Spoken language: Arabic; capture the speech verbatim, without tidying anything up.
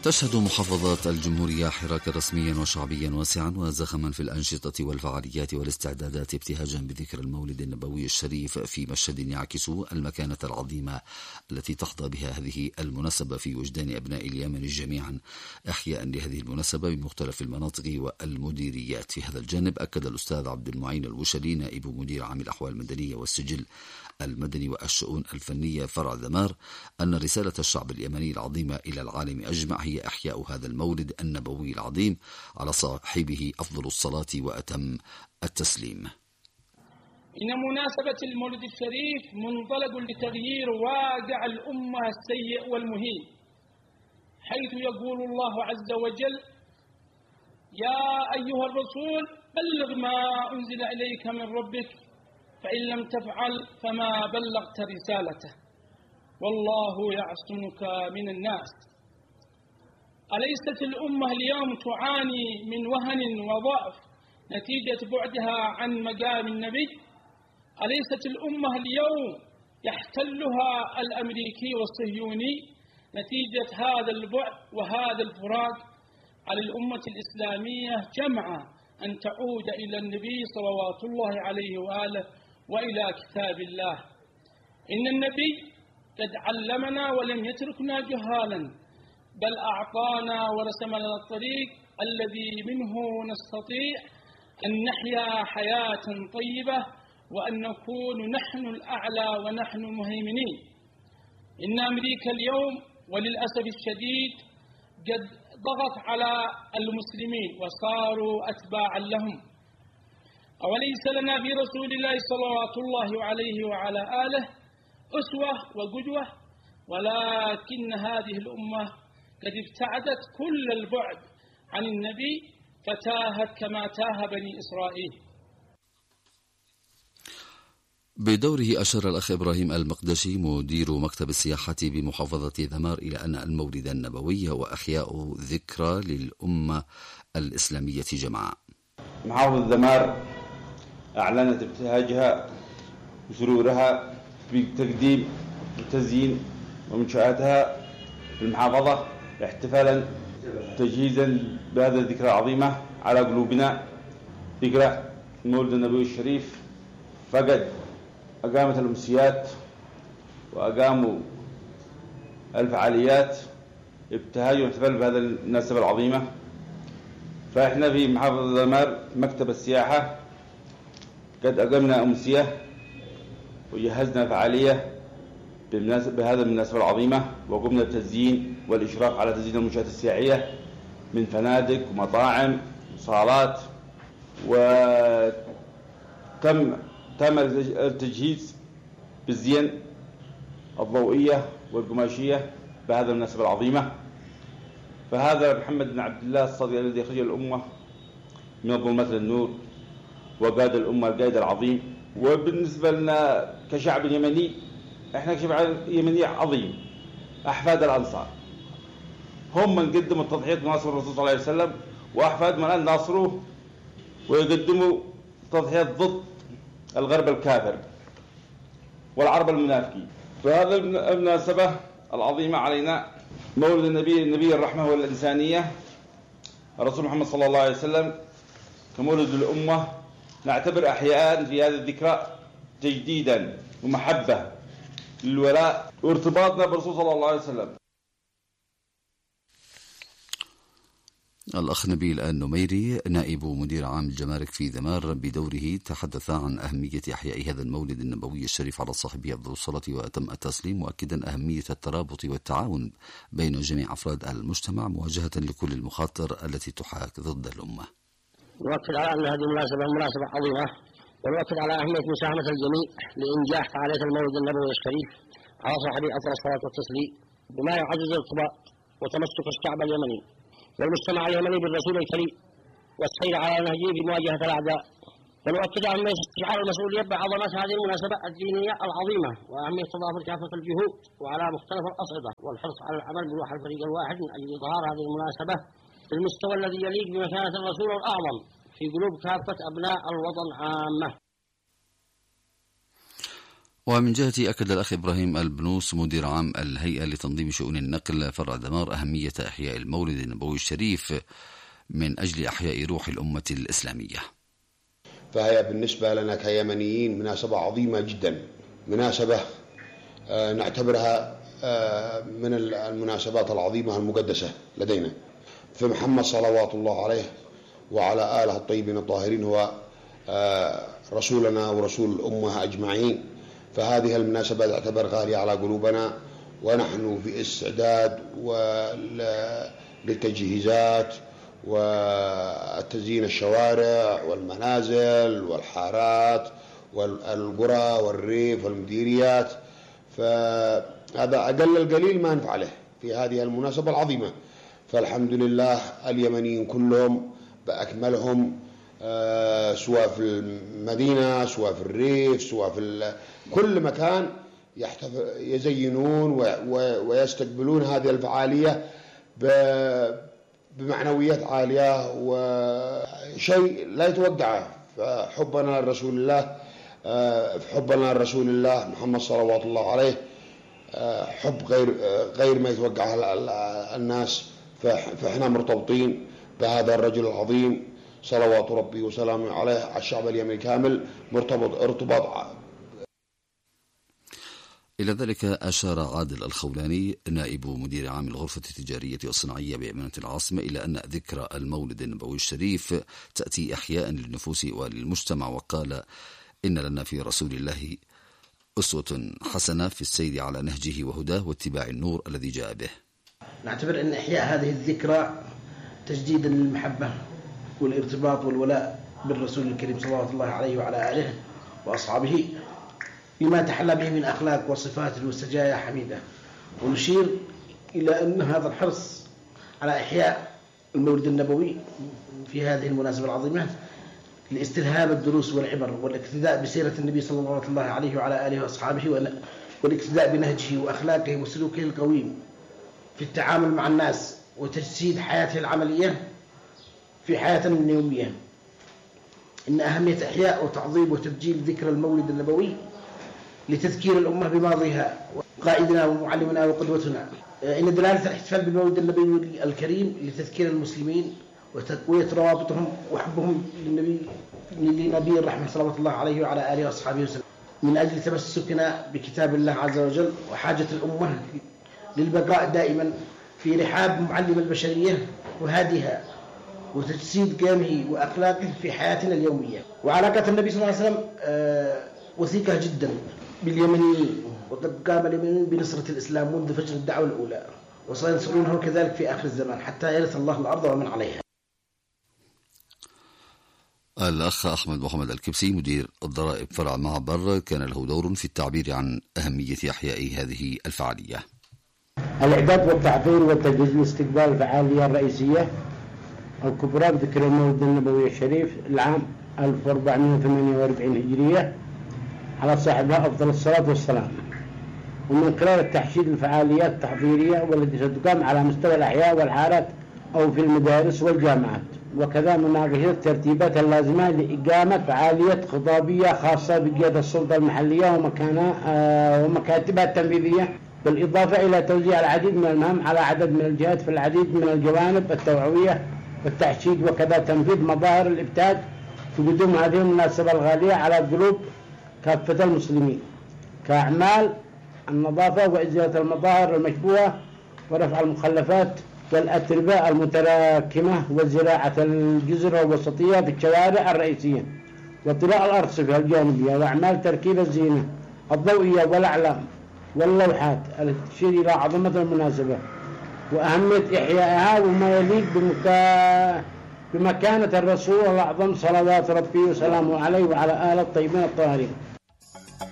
تشهد محافظات الجمهورية حراكا رسميا وشعبيا واسعا وزخما في الأنشطة والفعاليات والاستعدادات ابتهاجا بذكرى المولد النبوي الشريف في مشهد يعكس المكانة العظيمة التي تحظى بها هذه المناسبة في وجدان أبناء اليمن جميعا، إحياء لهذه المناسبة بمختلف المناطق والمديريات. في هذا الجانب أكد الأستاذ عبد المعين الوشلي نائب مدير عام الأحوال المدنية والسجل المدني والشؤون الفنية فرع ذمار أن رسالة الشعب اليمني العظيمة إلى العالم أجمع هي إحياء هذا المولد النبوي العظيم على صاحبه أفضل الصلاة وأتم التسليم. إن مناسبة المولد الشريف منطلق لتغيير واقع الأمة السيء والمهين، حيث يقول الله عز وجل: يا أيها الرسول بلغ ما أنزل إليك من ربك فإن لم تفعل فما بلغت رسالته والله يعصمك من الناس. أليست الأمة اليوم تعاني من وهن وضعف نتيجة بعدها عن مقام النبي؟ أليست الأمة اليوم يحتلها الأمريكي والصهيوني نتيجة هذا البعد وهذا الفراق؟ على الأمة الإسلامية جمعا أن تعود إلى النبي صلوات الله عليه وآله وإلى كتاب الله. إن النبي قد علمنا ولم يتركنا جهالا، بل أعطانا ورسم لنا الطريق الذي منه نستطيع أن نحيا حياة طيبة وأن نكون نحن الأعلى ونحن المهيمنين. إن أمريكا اليوم وللأسف الشديد قد ضغط على المسلمين وصاروا أتباعا لهم. أوليس لنا في رسول الله صلوات الله عليه وعلى آله أسوة وقدوة؟ ولكن هذه الأمة قد ابتعدت كل البعد عن النبي فتاهت كما تاه بني إسرائيل. بدوره أشار الأخ إبراهيم المقدشي مدير مكتب السياحة بمحافظة ذمار إلى أن المولد النبوي هو أحياء ذكرى للأمة الإسلامية جمعاء. محافظة ذمار أعلنت ابتهاجها وسرورها بتقديم وتزيين ومنشآتها في المحافظة احتفالا تجهيزا بهذه الذكرى العظيمة على قلوبنا، ذكرى المولد النبوي الشريف. فقد أقامت الأمسيات وأقاموا الفعاليات ابتهاج واحتفال بهذه المناسبة العظيمة. فإحنا في محافظة ذمار مكتب السياحة قد أقمنا أمسية وجهزنا فعالية بهذا المناسبة العظيمة، وقمنا بالتزيين والإشراف على تزيين المنشآت السياحية من فنادق ومطاعم وصالات، وتم تم التجهيز بالزين الضوئية والقماشية بهذا المناسبة العظيمة. فهذا محمد بن عبد الله الصادق الذي أخرج الأمة من الظلمات للنور وقاد الأمة القائد العظيم. وبالنسبة لنا كشعب يمني، احنا كشعب يمني عظيم، أحفاد الأنصار هم من قدموا التضحيات بناصر الرسول صلى الله عليه وسلم، وأحفاد من الآن ناصروه ويقدموا تضحيات ضد الغرب الكافر والعرب المنافقين. فهذا المناسبة العظيمة علينا مولد النبي النبي الرحمة والإنسانية الرسول محمد صلى الله عليه وسلم كمولد الأمة، نعتبر أحياء في هذه الذكرى تجديدا ومحبة للولاء وارتباطنا بالرسول صلى الله عليه وسلم. الأخ نبيل النميري نائب مدير عام الجمارك في ذمار بدوره تحدث عن أهمية إحياء هذا المولد النبوي الشريف على صاحبه أفضل الصلاة وأتم التسليم، مؤكدا أهمية الترابط والتعاون بين جميع أفراد المجتمع مواجهة لكل المخاطر التي تحاك ضد الأمة. نؤكد على أن هذه المناسبة مناسبة عظيمة، ونؤكد على أهمية مساهمة الجميع لإنجاح فعالية المولد النبوي الشريف على صاحبه أفضل الصلاة والتسليم، بما يعزز الارتباط وتمسك الشعب اليمني والمجتمع اليمني بالرسول الكريم والسير على نهجه في مواجهة الأعداء. ونؤكد على أهمية استشعار المسؤولية بعظمة هذه المناسبة الدينية العظيمة، وأهمية تضافر كافة الجهود وعلى مختلف الأصعدة، والحرص على العمل بروح الفريق الواحد من أجل إظهار هذه المناسبة بالمستوى الذي يليق بمكانة الرسول الأعظم في قلوب كافة أبناء الوطن عامة. ومن جهة أكد الأخ إبراهيم البنوس مدير عام الهيئة لتنظيم شؤون النقل فرع دمار أهمية إحياء المولد النبوي الشريف من أجل إحياء روح الأمة الإسلامية. فهي بالنسبة لنا كيمنيين مناسبة عظيمة جدا، مناسبة نعتبرها من المناسبات العظيمة المقدسة لدينا. فمحمد صلوات الله عليه وعلى آله الطيبين الطاهرين هو رسولنا ورسول الأمة أجمعين، فهذه المناسبة تعتبر غالية على قلوبنا، ونحن في استعداد للتجهيزات وتزيين الشوارع والمنازل والحارات والقرى والريف والمديريات، فهذا أقل القليل ما نفعله في هذه المناسبة العظيمة. فالحمد لله اليمنيين كلهم بأكملهم، آه سواء في المدينة سواء في الريف سواء في كل مكان يزينون ويستقبلون هذه الفعالية بمعنويات عالية وشيء لا يتوقع. فحبنا لرسول الله آه حبنا لرسول الله محمد صلوات الله عليه آه حب غير آه غير ما يتوقعه الناس، فإحنا مرتبطين بهذا الرجل العظيم صلوات ربي وسلامه عليه. الشعب اليمني كامل مرتبط ارتباط. إلى ذلك أشار عادل الخولاني نائب مدير عام الغرفة التجارية والصناعية بأمانة العاصمة إلى أن ذكرى المولد النبوي الشريف تأتي إحياء للنفوس وللمجتمع، وقال إن لنا في رسول الله أسوة حسنة في السير على نهجه وهداه واتباع النور الذي جاء به. نعتبر أن إحياء هذه الذكرى تجديدا للمحبة والارتباط والولاء بالرسول الكريم صلى الله عليه وعلى آله وأصحابه لما تحلى به من أخلاق وصفات وسجايا حميدة. ونشير إلى أن هذا الحرص على إحياء المولد النبوي في هذه المناسبة العظيمة لاستلهام الدروس والعبر والاقتداء بسيرة النبي صلى الله عليه وعلى آله وأصحابه، والاقتداء بنهجه وأخلاقه وسلوكه القويم في التعامل مع الناس، وتجسيد حياته العملية في حياتنا اليومية. إن أهمية إحياء وتعظيم وتبجيل ذكر المولد النبوي لتذكير الأمة بماضيها قائدنا ومعلمنا وقدوتنا. إن دلالة الاحتفال بالمولد النبوي الكريم لتذكير المسلمين وتقوية روابطهم وحبهم للنبي لنبي الرحمة صلى الله عليه وعلى آله وأصحابه وسلم، من أجل تمسكنا بكتاب الله عز وجل وحاجة الأمة للبقاء دائما في رحاب معلم البشرية وهاديها، وتجسيد قيمه وأخلاقه في حياتنا اليومية. وعلاقة النبي صلى الله عليه وسلم وثيقة جدا باليمنيين، وقد قام اليمنيين بنصرة الإسلام منذ فجر الدعوة الأولى، وسينصرونه كذلك في آخر الزمان حتى يرث الله الأرض ومن عليها. الأخ أحمد محمد الكبسي مدير الضرائب فرع معبر كان له دور في التعبير عن أهمية إحياء هذه الفعالية. الإعداد والتحضير والتجهيز لاستقبال الفعالية الرئيسية الكبرى بذكر المولد النبوي الشريف العام ألف وأربعمائة وثمانية وأربعين هجرية على صاحبها أفضل الصلاة والسلام، ومن خلال التحشيد الفعاليات التحضيرية والتي ستقام على مستوى الأحياء والحارات أو في المدارس والجامعات، وكذا مناقشة الترتيبات اللازمة لإقامة فعالية خطابية خاصة بقيادة السلطة المحلية ومكاتبها التنفيذية، بالإضافة إلى توزيع العديد من المهام على عدد من الجهات في العديد من الجوانب التوعوية والتحشيد، وكذا تنفيذ مظاهر الإبتهاج في قدوم هذه المناسبة الغالية على قلوب كافة المسلمين كأعمال النظافة وإزالة المظاهر المشبوهة ورفع المخلفات والأتربة المتراكمة وزراعة الجزر الوسطية في الشوارع الرئيسية وطلاء الأرصفة الجانبية وأعمال تركيب الزينة الضوئية والأعلام واللوحات التي تشير إلى عظمة المناسبة وأهمية إحيائها وما يليق بمكا... بمكانة الرسول الأعظم صلوات ربي وسلامه عليه وعلى آله الطيبين الطاهرين.